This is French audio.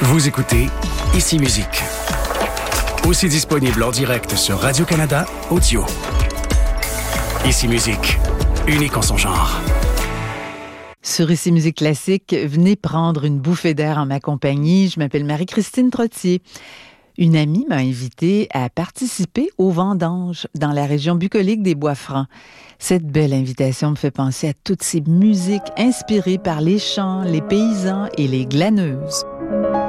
Vous écoutez Ici Musique. Aussi disponible en direct sur Radio-Canada Audio. Ici Musique, unique en son genre. Sur Ici Musique Classique, venez prendre une bouffée d'air en ma compagnie. Je m'appelle Marie-Christine Trottier. Une amie m'a invitée à participer aux vendanges dans la région bucolique des Bois-Francs. Cette belle invitation me fait penser à toutes ces musiques inspirées par les chants, les paysans et les glaneuses.